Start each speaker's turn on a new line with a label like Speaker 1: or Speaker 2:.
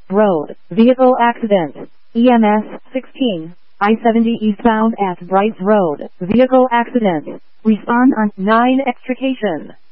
Speaker 1: Road, vehicle accident. EMS 16, I-70 eastbound at Bryce Road, vehicle accident. Respond on 9 extrication.